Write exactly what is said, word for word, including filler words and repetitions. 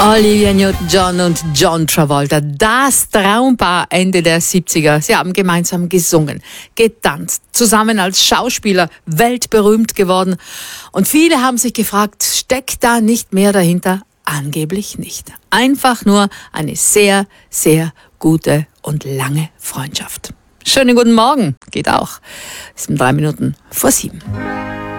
Olivia Newton-John und John Travolta, das Traumpaar Ende der siebziger. Sie haben gemeinsam gesungen, getanzt, zusammen als Schauspieler weltberühmt geworden. Und viele haben sich gefragt, steckt da nicht mehr dahinter? Angeblich nicht. Einfach nur eine sehr, sehr gute und lange Freundschaft. Schönen guten Morgen, geht auch. Es sind drei Minuten vor sieben.